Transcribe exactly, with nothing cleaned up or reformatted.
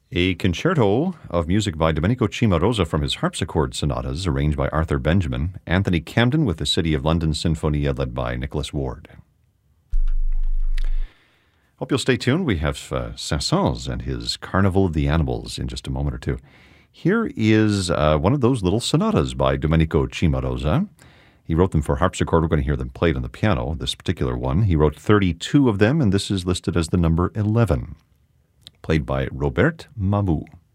A concerto of music by Domenico Cimarosa from his harpsichord sonatas, arranged by Arthur Benjamin. Anthony Camden with the City of London Sinfonia, led by Nicholas Ward. Hope you'll stay tuned. We have uh, Saint-Saëns and his Carnival of the Animals in just a moment or two. Here is uh, one of those little sonatas by Domenico Cimarosa. He wrote them for harpsichord. We're going to hear them played on the piano, this particular one. He wrote thirty-two of them, and this is listed as the number eleven. Played by Robert Mamou.